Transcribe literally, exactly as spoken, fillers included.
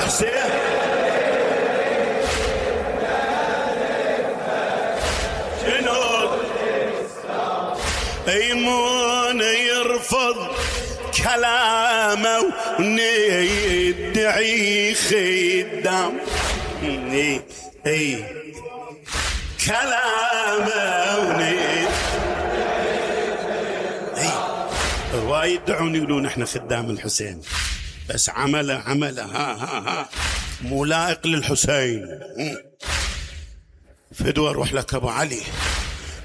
الحسين. شنو ايمون يرفض كلامه وندعي خدام، اي اي كلامه وندعي اي. وايد يدعون يقولون احنا خدام الحسين، بس عمله عمله ها ها ها مو لائق للحسين. فدوى اروح لك ابو علي.